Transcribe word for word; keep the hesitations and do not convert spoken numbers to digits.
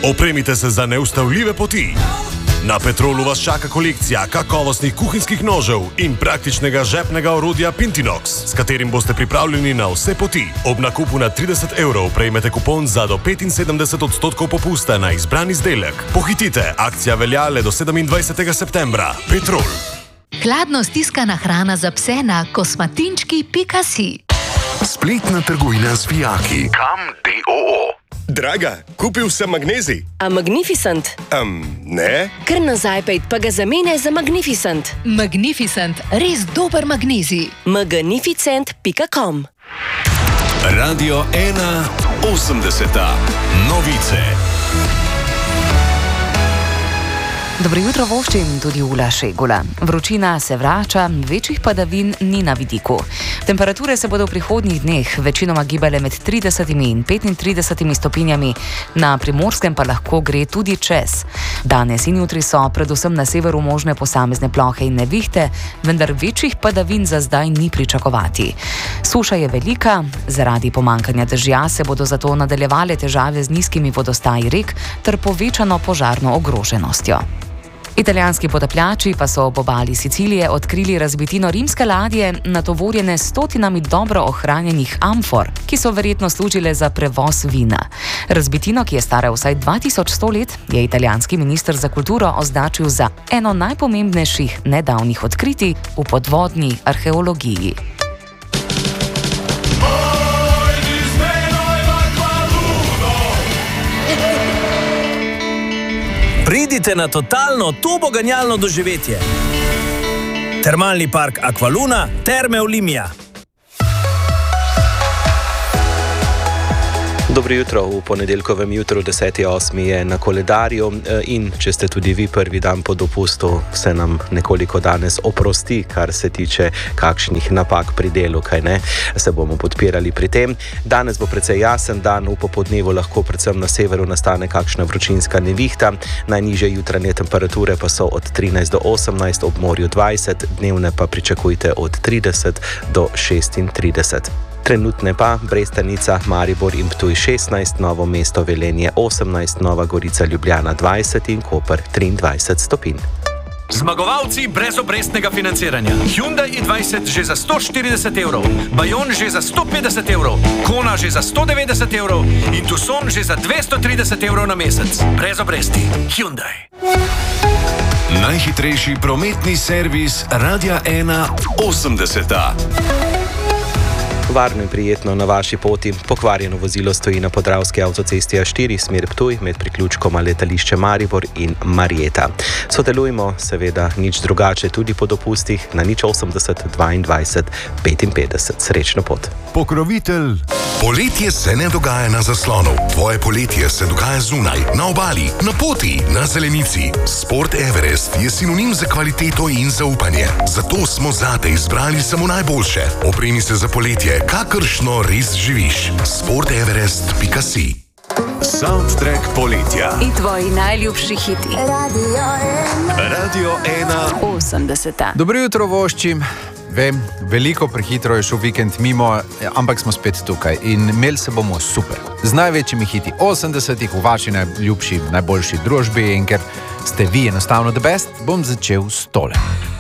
Opremite se za neustavljive poti. Na Petrolu vas čaka kolekcija kakovostnih kuhinjskih nožev in praktičnega žepnega orodja Pintinox, s katerim boste pripravljeni na vse poti. Ob nakupu na trideset evrov prejmete kupon za do petinsedemdeset odstotkov popusta na izbran izdelek. Pohitite, akcija velja le do sedemindvajsetega septembra. Petrol. Hladno stiskana hrana za pse na kosmatinčki pika si. Spletna trgovina z vijaki. Kam D O O. Draga, kupil sem magnezij. A Magnificent? Um, ne. Kar nazaj pejt pa ga zamenjaj za Magnificent. Magnificent, res dober magnezij. magnificent pika com. Radio ena osemdeseta. Novice. Dobro jutro voščim tudi Ula Šegula. Vročina se vrača, večjih padavin ni na vidiku. Temperature se bodo v prihodnjih dneh večinoma gibale med tridesetimi in petintridesetimi stopinjami, na Primorskem pa lahko gre tudi čez. Danes in jutri so predvsem na severu možne posamezne plohe in nevihte, vendar večjih padavin za zdaj ni pričakovati. Suša je velika, zaradi pomankanja dežja se bodo zato nadaljevale težave z nizkimi vodostaji rek ter povečano požarno ogroženostjo. Italijanski potapljači pa so ob obali Sicilije odkrili razbitino rimske ladje, natovorjene s stotinami dobro ohranjenih amfor, ki so verjetno služile za prevoz vina. Razbitino, ki je stara vsaj dva tisoč sto let, je italijanski minister za kulturo označil za eno najpomembnejših nedavnih odkritij v podvodni arheologiji. Pridite na totalno turboganjalno doživetje. Termalni park Aqualuna, Terme Olimia. Dobro jutro, v ponedeljkovem jutru deseti osmi je na koledarju in če ste tudi vi prvi dan po dopustu, se nam nekoliko danes oprosti, kar se tiče kakšnih napak pri delu, kaj ne, se bomo podpirali pri tem. Danes bo precej jasen dan, v popodnevu lahko predvsem na severu nastane kakšna vročinska nevihta, najnižje jutranje temperature pa so od trinajst do osemnajst, ob morju dvajset, dnevne pa pričakujte od trideset do šestintrideset. Trenutne pa Brestanica, Maribor in Ptuj šestnajst, Novo mesto, Velenje osemnajst, Nova Gorica, Ljubljana dvajset in Koper triindvajset stopinj. Zmagovalci brezobrestnega financiranja. Hyundai i dvajset že za sto štirideset evrov, Bayon že za sto petdeset evrov, Kona že za sto devetdeset evrov in Tucson že za dvesto trideset evrov na mesec. Brez obresti. Hyundai. Najhitrejši prometni servis Radia ena osemdeseta. Varno in prijetno na vaši poti. Pokvarjeno vozilo stoji na Podravski avtocesti A štiri, smer Ptuj, med priključkoma letališče Maribor in Marjeta. Sodelujmo, seveda, nič drugače tudi po dopustih na nič osemdeset dvaindvajset petinpetdeset. Srečno pot. Pokrovitelj. Poletje se ne dogaja na zaslonu. Tvoje poletje se dogaja zunaj, na obali, na poti, na zelenici. Sport Everest je sinonim za kvaliteto in zaupanje. Zato smo zate izbrali samo najboljše. Opremi se za poletje, kakršno res živiš. sport everest pika si. Soundtrack poletja. In tvoji najljubši hiti. Radio ena osemdeseta. Dobro jutro voščim. Vem, veliko prehitro je šel vikend mimo, ampak smo spet tukaj in imeli se bomo super. Z največjimi hiti osemdesetih v vaši najljubši, najboljši družbi in ker ste vi enostavno the best, bom začel s tole.